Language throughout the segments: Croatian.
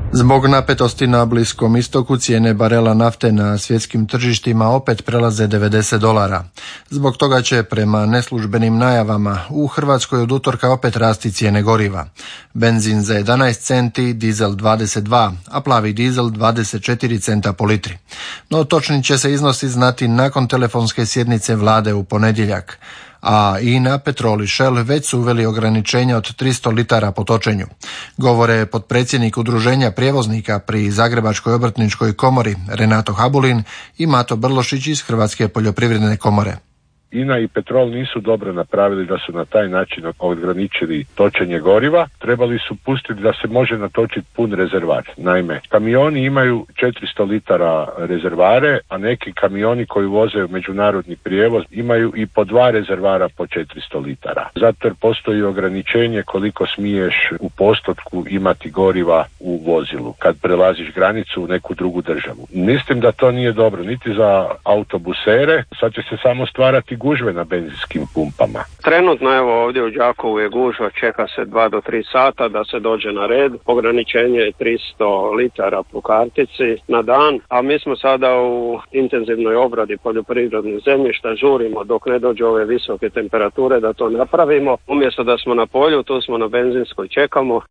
Zbog napetosti na Bliskom istoku cijene barela nafte na svjetskim tržištima opet prelaze $90. Zbog toga će prema neslužbenim najavama u Hrvatskoj od utorka opet rasti cijene goriva. Benzin za 11 centi, dizel 22, a plavi dizel 24 centa po litri. No točni će se iznosi znati nakon telefonske sjednice vlade u ponedjeljak. A INA, Petrol i Shell već su uveli ograničenja od 300 litara po točenju. Govore potpredsjednik Udruženja prijevoznika pri Zagrebačkoj obrtničkoj komori Renato Habulin i Mato Brlošić iz Hrvatske poljoprivredne komore. INA i Petrol nisu dobro napravili da su na taj način ograničili točenje goriva. Trebali su pustiti da se može natočiti pun rezervar. Naime, kamioni imaju 400 litara rezervare, a neki kamioni koji voze međunarodni prijevoz imaju i po 2 rezervara po 400 litara. Zato jer postoji ograničenje koliko smiješ u postotku imati goriva u vozilu kad prelaziš granicu u neku drugu državu. Mislim da to nije dobro niti za autobusere, sad će se samo stvarati gužve na benzinskim pumpama. Trenutno evo ovdje u Đakovu je gužva, čeka se 2 do 3 sata da se dođe na red. Ograničenje je 300 litara po kartici na dan, a mi smo sada u intenzivnoj obradi poljoprivrednih zemljišta, žurimo dok ne dođe ove visoke temperature da to napravimo. Umjesto da smo na polju, tu smo na benzinskoj, čekamo.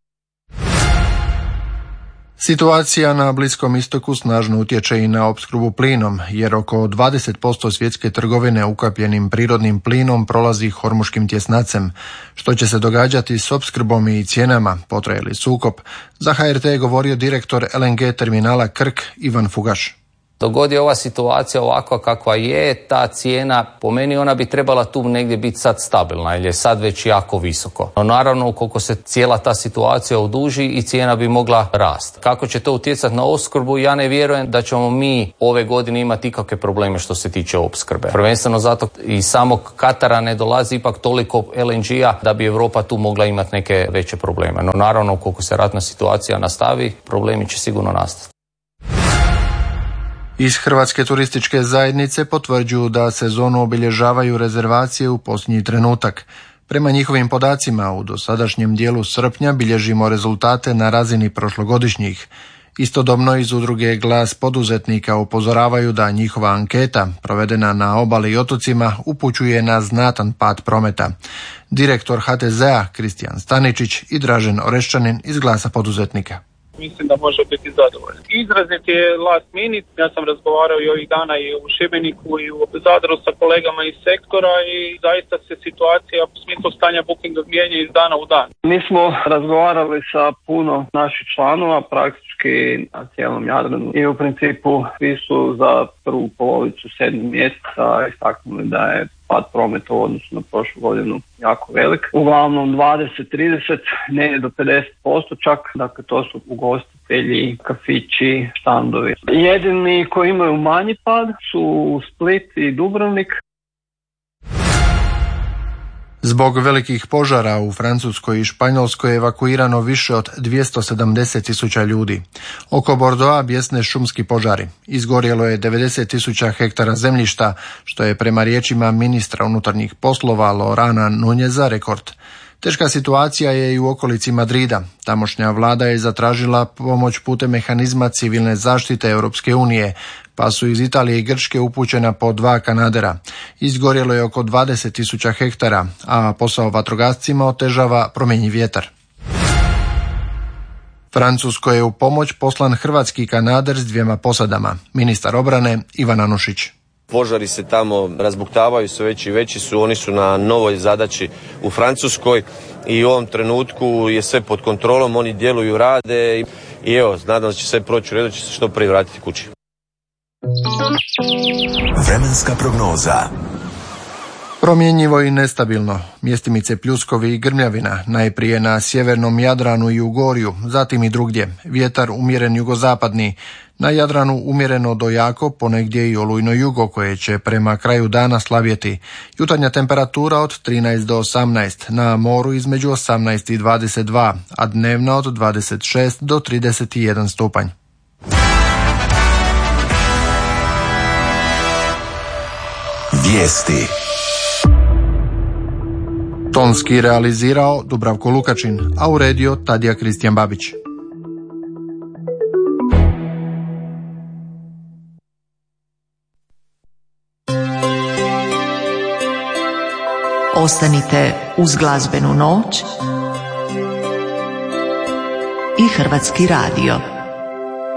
Situacija na Bliskom istoku snažno utječe i na opskrbu plinom, jer oko 20% svjetske trgovine ukapljenim prirodnim plinom prolazi Hormuškim tjesnacem. Što će se događati s opskrbom i cijenama, potraje li sukob? Za HRT je govorio direktor LNG terminala Krk Ivan Fugaš. Dok god je ova situacija ovakva kakva je, ta cijena, po meni ona bi trebala tu negdje biti sad stabilna, jer je sad već jako visoko. No naravno, ukoliko se cijela ta situacija oduži i cijena bi mogla rasti. Kako će to utjecati na opskrbu, ja ne vjerujem da ćemo mi ove godine imati ikakve probleme što se tiče opskrbe. Prvenstveno zato iz samog Katara ne dolazi ipak toliko LNG-a da bi Europa tu mogla imati neke veće probleme. No naravno, ukoliko se ratna situacija nastavi, problemi će sigurno nastati. Iz Hrvatske turističke zajednice potvrđuju da sezonu obilježavaju rezervacije u posljednji trenutak. Prema njihovim podacima, u dosadašnjem dijelu srpnja bilježimo rezultate na razini prošlogodišnjih. Istodobno iz udruge Glas poduzetnika upozoravaju da njihova anketa, provedena na obali i otocima, upućuje na znatan pad prometa. Direktor HTZ-a Kristijan Staničić i Dražen Oreščanin iz Glasa poduzetnika. Mislim da može biti zadovoljan. Izrazit je last minute, ja sam razgovarao i ovih dana i u Šibeniku i u Zadru sa kolegama iz sektora i zaista se situacija u smislu stanja bookinga mijenja iz dana u dan. Mi smo razgovarali sa puno naših članova, praktički na cijelom Jadranu i u principu svi su za prvu polovicu 7. mjeseca istaknuli da je pad prometa u odnosu na prošlu godinu jako velik. Uglavnom 20-30, ne do 50% čak, dakle to su ugostitelji, kafići, štandovi. Jedini koji imaju manji pad su Split i Dubrovnik. Zbog velikih požara u Francuskoj i Španjolskoj je evakuirano više od 270.000 ljudi. Oko Bordeauxa bjesne šumski požari. Izgorjelo je 90.000 hektara zemljišta, što je prema riječima ministra unutarnjih poslova Laurana Nuneza rekord. Teška situacija je i u okolici Madrida. Tamošnja vlada je zatražila pomoć putem mehanizma civilne zaštite Europske unije, pa su iz Italije i Grčke upućena po 2 kanadera. Izgorjelo je oko 20.000 hektara, a posao vatrogascima otežava promjenjiv vjetar. Francusko je u pomoć poslan hrvatski kanader s 2 posadama, ministar obrane Ivan Anušić. Požari se tamo razbuktavaju, sve veći i veći su, oni su na novoj zadaći u Francuskoj i u ovom trenutku je sve pod kontrolom, oni djeluju, rade i evo, nadam se da će sve proći u redu, će se što prije vratiti kući. Vremenska prognoza. Promjenjivo i nestabilno, mjestimice pljuskovi i grmljavina, najprije na sjevernom Jadranu i u Gorju, zatim i drugdje, vjetar umjeren jugozapadni, na Jadranu umjereno do jako, ponegdje i olujno jugo koje će prema kraju dana slabjeti. Jutarnja temperatura od 13 do 18, na moru između 18 i 22, a dnevna od 26 do 31 stupanj. Vijesti. Tonski realizirao Dubravko Lukačin, a uredio Tadija Kristijan Babić. Ostanite uz glazbenu noć i Hrvatski radio.